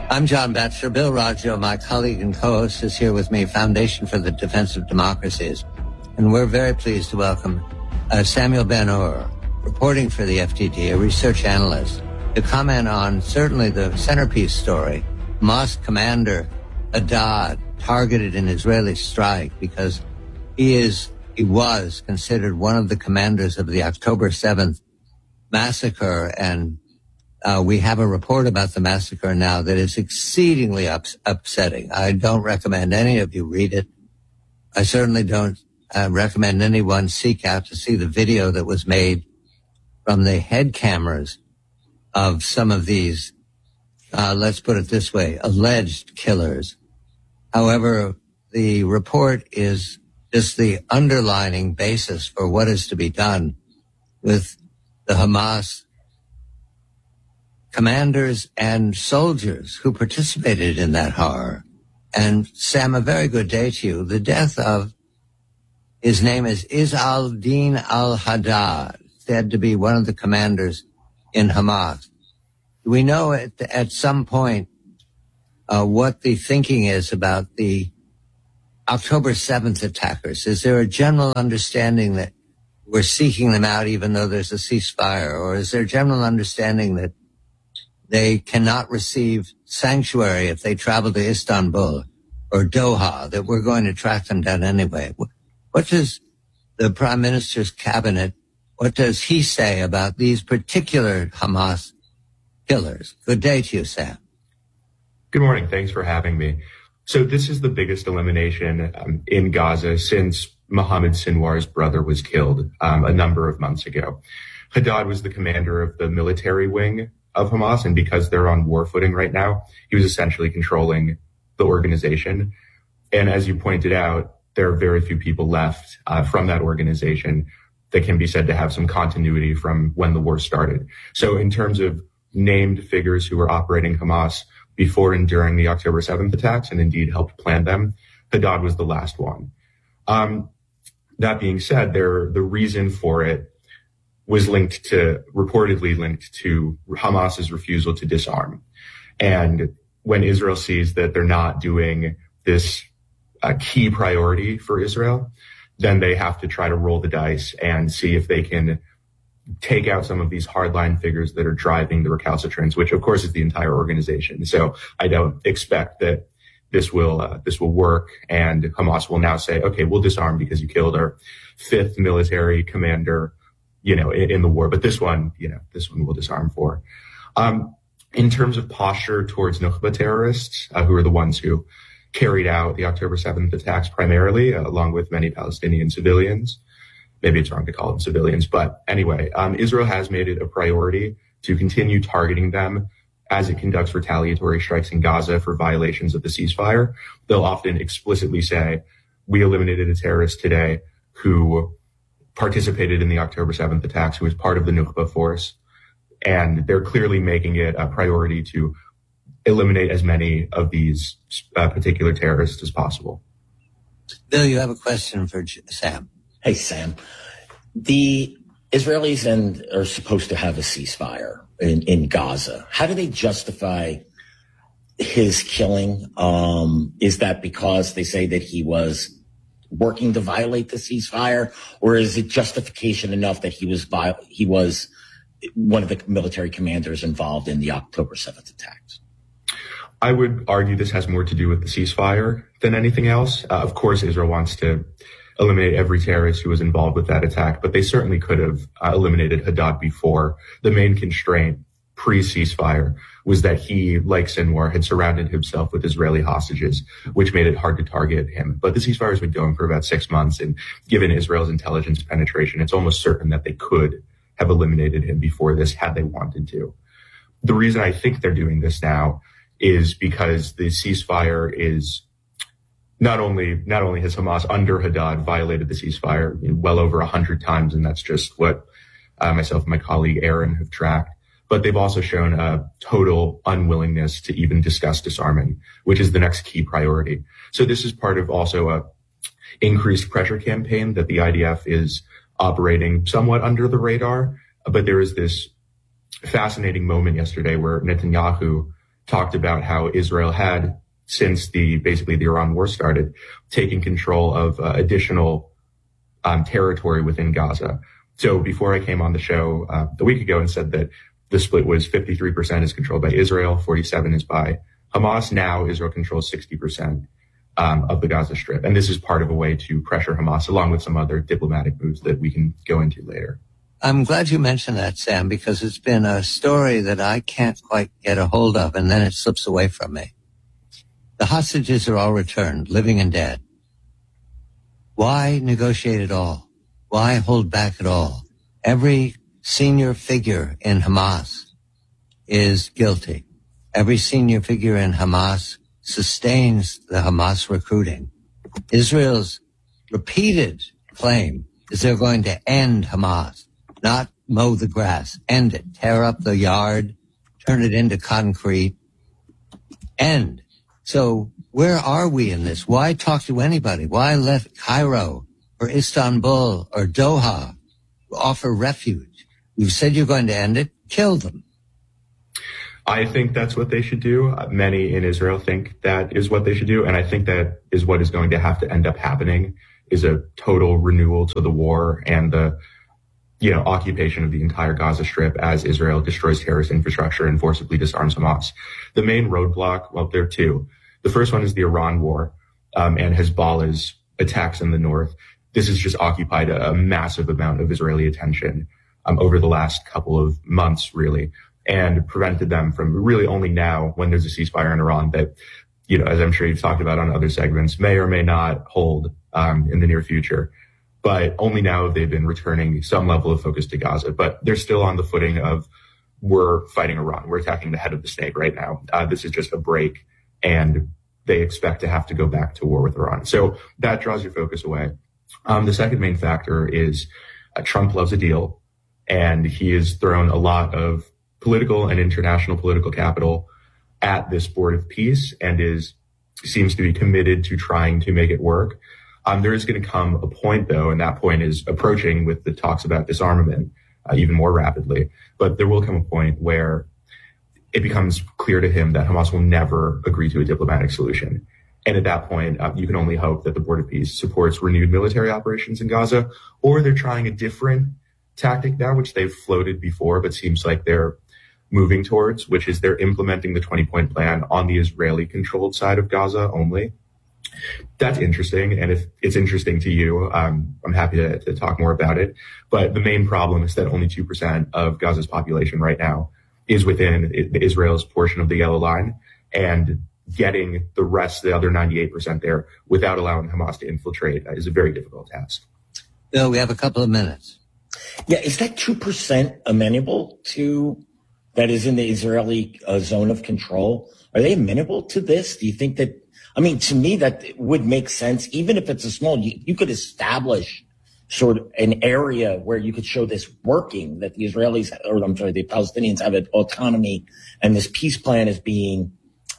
I'm John Batchelor. Bill Raggio, my colleague and co-host, is here with me, Foundation for the Defense of Democracies. And we're very pleased to welcome Samuel Ben-Ur, reporting for the FDD, a research analyst, to comment on certainly the centerpiece story, Hamas commander Haddad targeted in Israeli strike, because he was considered one of the commanders of the October 7th massacre, and we have a report about the massacre now that is exceedingly upsetting. I don't recommend any of you read it. I certainly don't recommend anyone seek out to see the video that was made from the head cameras of some of these, let's put it this way, alleged killers. However, the report is just the underlining basis for what is to be done with the Hamas commanders and soldiers who participated in that horror. And Sam, a very good day to you. The death of, his name is Izz-al-Din al-Haddad, said to be one of the commanders in Hamas. We know at some point what the thinking is about the October 7th attackers. Is there a general understanding that we're seeking them out even though there's a ceasefire? Or is there a general understanding that they cannot receive sanctuary if they travel to Istanbul or Doha, that we're going to track them down anyway? What does the Prime Minister's cabinet, what does he say about these particular Hamas killers? Good day to you, Sam. Good morning. Thanks for having me. So this is the biggest elimination in Gaza since Mohammed Sinwar's brother was killed a number of months ago. Haddad was the commander of the military wing of Hamas, and because they're on war footing right now, he was essentially controlling the organization. And as you pointed out, there are very few people left from that organization that can be said to have some continuity from when the war started. So in terms of named figures who were operating Hamas before and during the October 7th attacks, and indeed helped plan them, Haddad was the last one. That being said, the reason for it was reportedly linked to Hamas's refusal to disarm. And when Israel sees that they're not doing this key priority for Israel, then they have to try to roll the dice and see if they can take out some of these hardline figures that are driving the recalcitrance, which of course is the entire organization. So I don't expect that this will work, and Hamas will now say, okay, we'll disarm because you killed our fifth military commander, in the war. But this one will disarm for. In terms of posture towards Nukhba terrorists, who are the ones who carried out the October 7th attacks primarily, along with many Palestinian civilians. Maybe it's wrong to call them civilians, but anyway, Israel has made it a priority to continue targeting them as it conducts retaliatory strikes in Gaza for violations of the ceasefire. They'll often explicitly say, we eliminated a terrorist today who participated in the October 7th attacks, who was part of the Nukhba force. And they're clearly making it a priority to eliminate as many of these particular terrorists as possible. Bill, you have a question for Sam. Hey, Sam. The Israelis are supposed to have a ceasefire in Gaza. How do they justify his killing? Is that because they say that he was working to violate the ceasefire, or is it justification enough that he was one of the military commanders involved in the October 7th attacks? I would argue this has more to do with the ceasefire than anything else. Of course, Israel wants to eliminate every terrorist who was involved with that attack, but they certainly could have eliminated Haddad before. The main constraint pre-ceasefire was that he, like Sinwar, had surrounded himself with Israeli hostages, which made it hard to target him. But the ceasefire has been going for about 6 months, and given Israel's intelligence penetration, it's almost certain that they could have eliminated him before this had they wanted to. The reason I think they're doing this now is because the ceasefire is not only has Hamas under Haddad violated the ceasefire well over 100 times, and that's just what myself and my colleague Aaron have tracked, but they've also shown a total unwillingness to even discuss disarming, which is the next key priority. So this is part of also a increased pressure campaign that the IDF is operating somewhat under the radar. But there is this fascinating moment yesterday where Netanyahu talked about how Israel had, since basically the Iran war started, taken control of additional territory within Gaza. So before I came on the show a week ago and said that the split was 53% is controlled by Israel, 47% is by Hamas. Now Israel controls 60% of the Gaza Strip. And this is part of a way to pressure Hamas, along with some other diplomatic moves that we can go into later. I'm glad you mentioned that, Sam, because it's been a story that I can't quite get a hold of, and then it slips away from me. The hostages are all returned, living and dead. Why negotiate at all? Why hold back at all? Every senior figure in Hamas is guilty. Every senior figure in Hamas sustains the Hamas recruiting. Israel's repeated claim is they're going to end Hamas, not mow the grass, end it, tear up the yard, turn it into concrete, end. So where are we in this? Why talk to anybody? Why let Cairo or Istanbul or Doha offer refuge? You've said you're going to end it. Kill them. I think that's what they should do. Many in Israel think that is what they should do. And I think that is what is going to have to end up happening, is a total renewal to the war and the occupation of the entire Gaza Strip as Israel destroys terrorist infrastructure and forcibly disarms Hamas. The main roadblock, well, there are two. The first one is the Iran war and Hezbollah's attacks in the north. This has just occupied a massive amount of Israeli attention over the last couple of months, really, and prevented them from really only now, when there's a ceasefire in Iran that, as I'm sure you've talked about on other segments, may or may not hold in the near future. But only now have they been returning some level of focus to Gaza. But they're still on the footing of, we're fighting Iran. We're attacking the head of the snake right now. This is just a break, and they expect to have to go back to war with Iran. So that draws your focus away. The second main factor is Trump loves a deal, and he has thrown a lot of political and international political capital at this board of peace and seems to be committed to trying to make it work. There is going to come a point, though, and that point is approaching with the talks about disarmament even more rapidly. But there will come a point where it becomes clear to him that Hamas will never agree to a diplomatic solution. And at that point, you can only hope that the Board of Peace supports renewed military operations in Gaza, or they're trying a different tactic now, which they've floated before, but seems like they're moving towards, which is they're implementing the 20-point plan on the Israeli-controlled side of Gaza only. That's interesting, and if it's interesting to you, I'm happy to talk more about it. But the main problem is that only 2% of Gaza's population right now is within Israel's portion of the Yellow Line, and getting the rest, the other 98% there, without allowing Hamas to infiltrate is a very difficult task. Bill, we have a couple of minutes. Yeah, is that 2% amenable to, that is in the Israeli zone of control? Are they amenable to this? Do you think that, to me, that would make sense, even if it's a small, you could establish sort of an area where you could show this working, that the Israelis, the Palestinians have an autonomy and this peace plan is being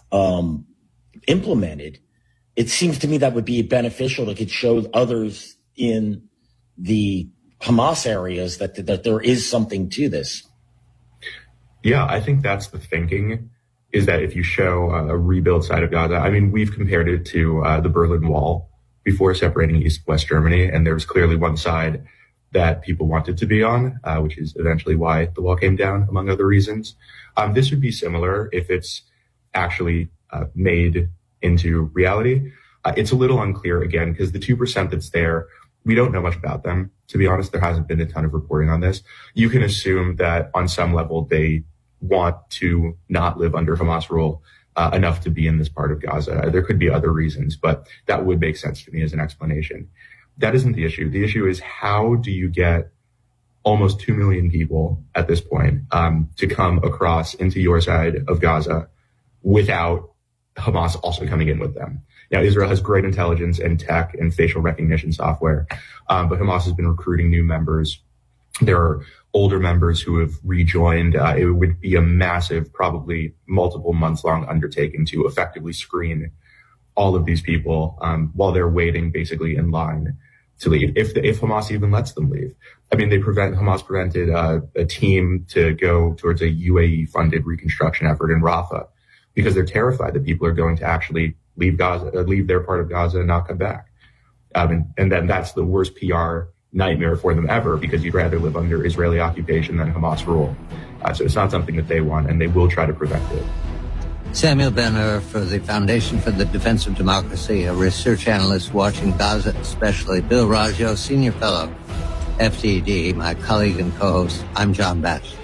implemented. It seems to me that would be beneficial. It could show others in the Hamas areas that there is something to this. Yeah, I think that's the thinking, is that if you show a rebuilt side of Gaza, we've compared it to the Berlin Wall before separating East and West Germany, and there was clearly one side that people wanted to be on, which is eventually why the wall came down, among other reasons. This would be similar if it's actually made into reality. It's a little unclear, again, because the 2% that's there, we don't know much about them. To be honest, there hasn't been a ton of reporting on this. You can assume that on some level they want to not live under Hamas rule enough to be in this part of Gaza. There could be other reasons, but that would make sense to me as an explanation. That isn't the issue. The issue is, how do you get almost 2 million people at this point to come across into your side of Gaza without Hamas also coming in with them? Now, Israel has great intelligence and tech and facial recognition software, but Hamas has been recruiting new members. There are older members who have rejoined. It would be a massive, probably multiple months long undertaking to effectively screen all of these people while they're waiting basically in line to leave, if Hamas even lets them leave. Hamas prevented a team to go towards a UAE funded reconstruction effort in Rafah because they're terrified that people are going to actually leave Gaza, leave their part of Gaza and not come back. And then that's the worst PR nightmare for them ever, because you'd rather live under Israeli occupation than Hamas rule. So it's not something that they want, and they will try to prevent it. Samuel Ben-Hur for the Foundation for the Defense of Democracy, a research analyst watching Gaza, especially. Bill Raggio, Senior Fellow, FDD, my colleague and co-host. I'm John Batchelor.